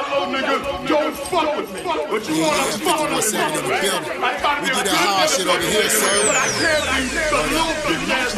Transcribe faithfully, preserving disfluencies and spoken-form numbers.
little nigga, don't fuck with me. But you wanna fuck with me. We do that hard shit over here, sir. But I can't be the little bitch ass